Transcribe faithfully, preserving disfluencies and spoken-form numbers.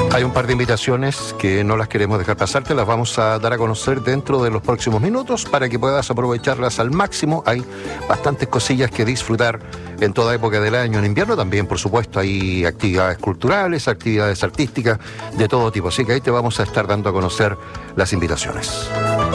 Hay un par de invitaciones que no las queremos dejar pasar, te las vamos a dar a conocer dentro de los próximos minutos para que puedas aprovecharlas al máximo. Hay bastantes cosillas que disfrutar en toda época del año. En invierno también, por supuesto, hay actividades culturales, actividades artísticas de todo tipo. Así que ahí te vamos a estar dando a conocer las invitaciones.